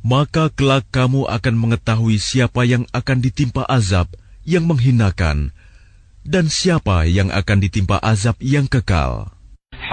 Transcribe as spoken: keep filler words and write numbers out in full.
maka kelak kamu akan mengetahui siapa yang akan ditimpa azab yang menghinakan dan siapa yang akan ditimpa azab yang kekal.